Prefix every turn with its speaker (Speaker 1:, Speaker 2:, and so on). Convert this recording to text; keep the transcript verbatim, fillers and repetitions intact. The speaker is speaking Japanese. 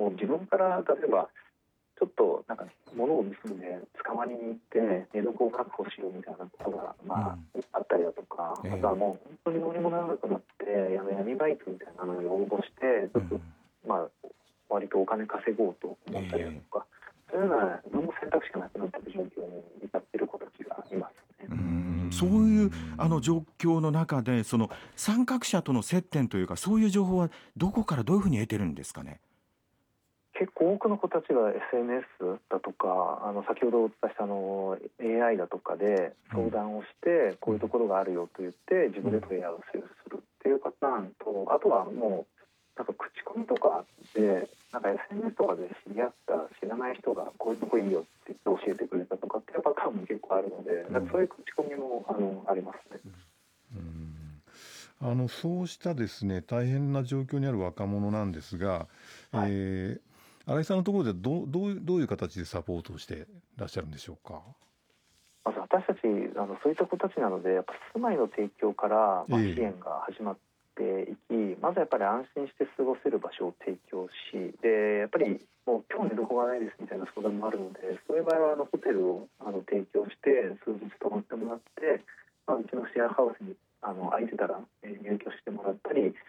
Speaker 1: もう自分から例えばちょっとなんか物を盗んで捕まりに行って寝床を確保しようみたいなことが、まあ
Speaker 2: うん
Speaker 1: あったりだとか、
Speaker 2: ええ
Speaker 1: あとはもう本当にどうにもならなくなってあの闇バイトみたいなのに応募してちょっと、
Speaker 2: うん
Speaker 1: まあ割とお金稼ごうと思ったりだとか、そういうような何も選択肢がなくなっている状況に至っている子たちがいますね。
Speaker 2: うーんそういうあの状況の中でその参画者との接点というかそういう情報はどこからどういうふうに得てるんですかね。
Speaker 1: 結構多くの子たちが エスエヌエス だとかあの先ほどお伝えしたあの エーアイ だとかで相談をして、こういうところがあるよと言って自分で問い合わせをするっていうパターンと、あとはもうなんか口コミとかでなんか エスエヌエス とかで知り合った知らない人がこういうとこいいよって言って教えてくれたとかっていうパターンも結構あるので、なんかそういう口コミもあのありますね。
Speaker 3: あのそうしたですね大変な状況にある若者なんですが、
Speaker 1: はい、
Speaker 3: えー新井さんのところではどう、どういうどういう形でサポートをしていらっしゃるんでしょうか。
Speaker 1: まず私たちあのそういった子たちなのでやっぱ住まいの提供から、まあ、
Speaker 3: ええ
Speaker 1: 支援が始まっていき、まずやっぱり安心して過ごせる場所を提供し、でやっぱりもう今日寝床がないですみたいな相談もあるので、そういう場合はあのホテルをあの提供して数日泊まってもらって、まあ、うちのシェアハウスにあの空いてたら、えー入居してもらったり、